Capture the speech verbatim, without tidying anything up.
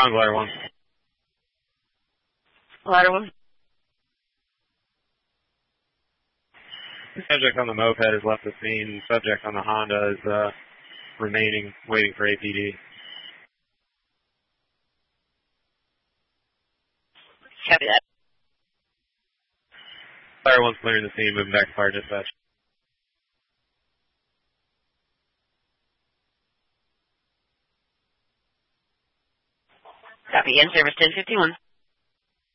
Con Glider one. Glider one. Subject on the moped has left the scene. Subject on the Honda is uh, remaining, waiting for A P D. Copy that. Fire one's clearing the scene, moving back to fire dispatch. Copy, in service ten fifty-one.